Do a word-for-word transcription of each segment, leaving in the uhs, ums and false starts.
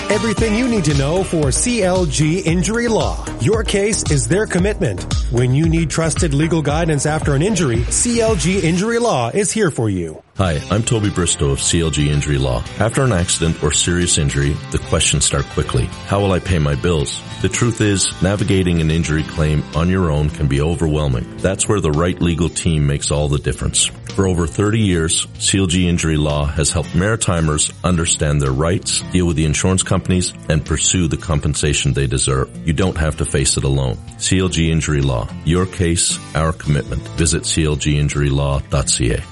Everything you need to know for C L G Injury Law. Your case is their commitment. When you need trusted legal guidance after an injury, C L G Injury Law is here for you. Hi, I'm Toby Bristow of C L G Injury Law. After an accident or serious injury, the questions start quickly. How will I pay my bills? The truth is, navigating an injury claim on your own can be overwhelming. That's where the right legal team makes all the difference. For over thirty years, C L G Injury Law has helped Maritimers understand their rights, deal with the insurance companies, and pursue the compensation they deserve. You don't have to face it alone. C L G Injury Law. Your case, our commitment. Visit c l g injury law dot c a.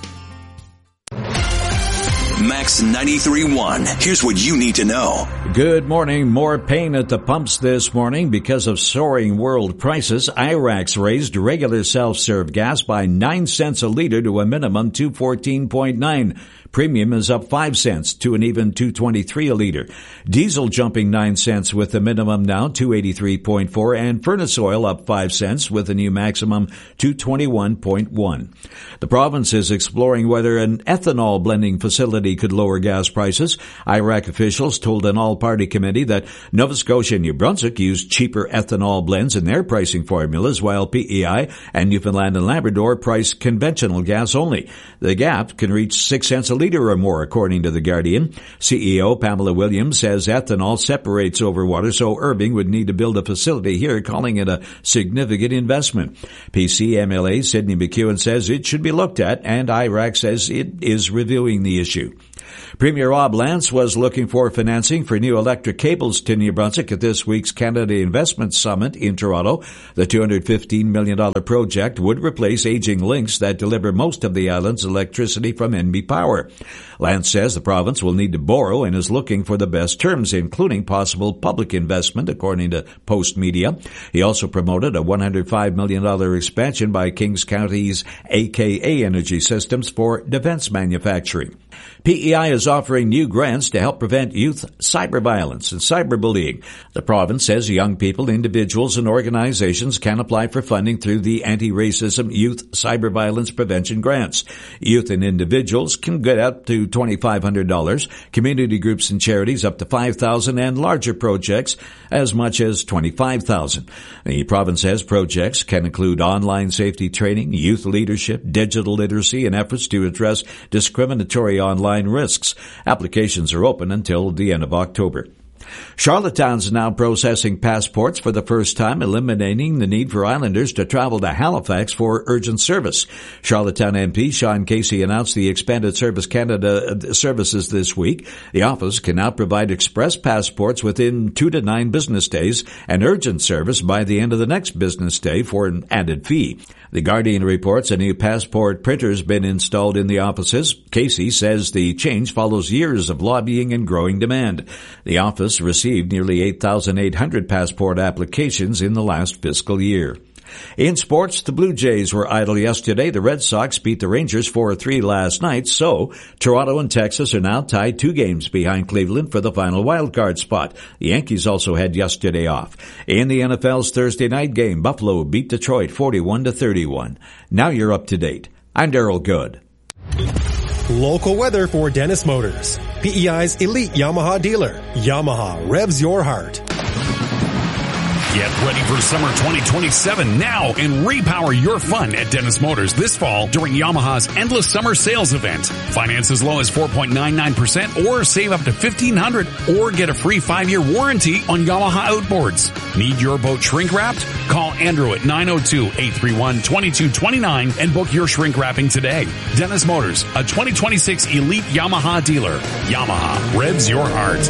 Max ninety-three point one. Here's what you need to know. Good morning. More pain at the pumps this morning because of soaring world prices. Irax raised regular self-serve gas by nine cents a liter to a minimum two fourteen point nine. Premium is up five cents to an even two twenty-three a liter. Diesel jumping nine cents with the minimum now two eighty-three point four, and furnace oil up five cents with a new maximum two twenty-one point one. The province is exploring whether an ethanol blending facility could lower gas prices. I R A C officials told an all-party committee that Nova Scotia and New Brunswick use cheaper ethanol blends in their pricing formulas, while P E I and Newfoundland and Labrador price conventional gas only. The gap can reach six cents a liter or more, according to The Guardian. C E O Pamela Williams says ethanol separates over water, so Irving would need to build a facility here, calling it a significant investment. P C M L A Sidney McEwen says it should be looked at, and I R A C says it is reviewing the issue. Premier Rob Lance was looking for financing for new electric cables to New Brunswick at this week's Canada Investment Summit in Toronto. The two hundred fifteen million dollars project would replace aging links that deliver most of the island's electricity from N B Power. Lance says the province will need to borrow and is looking for the best terms, including possible public investment, according to Post Media. He also promoted a one hundred five million dollars expansion by Kings County's A K A Energy Systems for defense manufacturing. P E I is offering new grants to help prevent youth cyber violence and cyberbullying. The province says young people, individuals, and organizations can apply for funding through the Anti-Racism Youth Cyber Violence Prevention Grants. Youth and individuals can get up to twenty-five hundred dollars, community groups and charities up to five thousand dollars, and larger projects as much as twenty-five thousand dollars. The province says projects can include online safety training, youth leadership, digital literacy, and efforts to address discriminatory online risks. Applications are open until the end of October. Charlottetown's now processing passports for the first time, eliminating the need for islanders to travel to Halifax for urgent service. Charlottetown M P Sean Casey announced the expanded Service Canada services this week. The office can now provide express passports within two to nine business days and urgent service by the end of the next business day for an added fee. The Guardian reports a new passport printer has been installed in the offices. Casey says the change follows years of lobbying and growing demand. The office received nearly eight thousand eight hundred passport applications in the last fiscal year. In sports, the Blue Jays were idle yesterday. The Red Sox beat the Rangers four three last night, so Toronto and Texas are now tied two games behind Cleveland for the final wildcard spot. The Yankees also had yesterday off. In the N F L's Thursday night game, Buffalo beat Detroit forty-one to thirty-one. Now you're up to date. I'm Daryl Good. Local weather for Dennis Motors, P E I's elite Yamaha dealer. Yamaha revs your heart. Get ready for summer twenty twenty-seven now and repower your fun at Dennis Motors this fall during Yamaha's Endless Summer Sales Event. Finance as low as four point nine nine percent or save up to fifteen hundred dollars or get a free five-year warranty on Yamaha outboards. Need your boat shrink wrapped? Call Andrew at nine oh two, eight three one, two two two nine and book your shrink wrapping today. Dennis Motors, a twenty twenty-six elite Yamaha dealer. Yamaha revs your heart.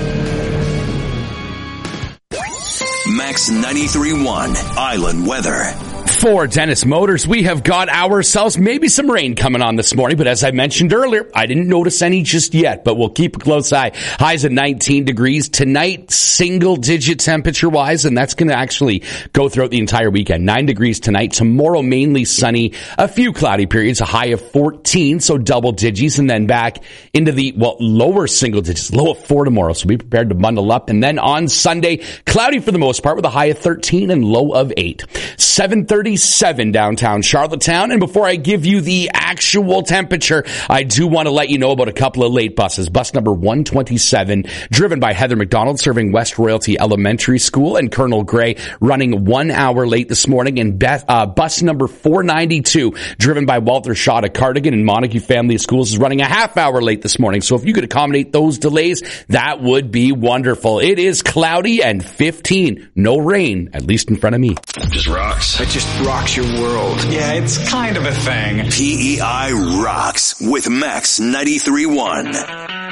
Max ninety-three point one Island Weather. For Dennis Motors, we have got ourselves maybe some rain coming on this morning, but as I mentioned earlier, I didn't notice any just yet, but we'll keep a close eye. Highs at nineteen degrees. Tonight, single-digit temperature-wise, and that's going to actually go throughout the entire weekend. Nine degrees tonight. Tomorrow, mainly sunny. A few cloudy periods, a high of fourteen, so double digits, and then back into the, well, lower single digits, low of four tomorrow, so be prepared to bundle up. And then on Sunday, cloudy for the most part with a high of thirteen and low of eight. seven thirty thirty-seven downtown Charlottetown. And before I give you the actual temperature, I do want to let you know about a couple of late buses. Bus number one twenty-seven, driven by Heather McDonald, serving West Royalty Elementary School, and Colonel Gray, running one hour late this morning. And Beth, uh, bus number four ninety-two, driven by Walter Shaw to Cardigan and Montague Family Schools, is running a half hour late this morning. So if you could accommodate those delays, that would be wonderful. It is cloudy and fifteen. No rain, at least in front of me. Just rocks. It just rocks your world. Yeah, it's kind of a thing. P E I Rocks with Max ninety-three point one.